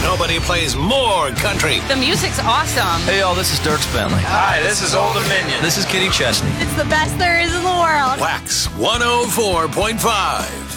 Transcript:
Nobody plays more country. The music's awesome. Hey, y'all, this is Dirk Bentley. Hi, this is Old Dominion. This is Kenny Chesney. It's the best there is in the world. Wax 104.5.